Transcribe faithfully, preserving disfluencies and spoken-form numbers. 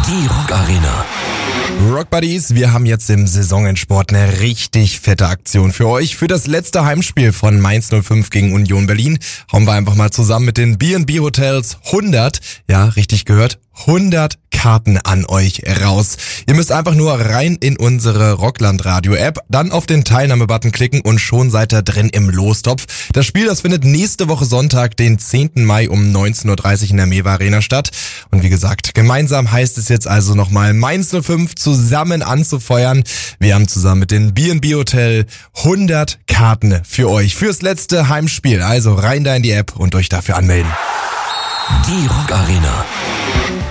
Die Rock Arena. Rock Buddies, wir haben jetzt im Saisonendsport eine richtig fette Aktion für euch. Für das letzte Heimspiel von Mainz null fünf gegen Union Berlin hauen wir einfach mal zusammen mit den B and B Hotels hundert, ja, richtig gehört, hundert Karten an euch raus. Ihr müsst einfach nur rein in unsere Rockland Radio App, dann auf den Teilnahme-Button klicken und schon seid ihr drin im Lostopf. Das Spiel, das findet nächste Woche Sonntag, den zehnten Mai um neunzehn Uhr dreißig in der Mewa Arena statt. Und wie gesagt, gemeinsam heißt es jetzt also nochmal Mainz null fünf zusammen anzufeuern. Wir haben zusammen mit dem B and B Hotel hundert Karten für euch fürs letzte Heimspiel. Also rein da in die App und euch dafür anmelden. Die Rock Arena.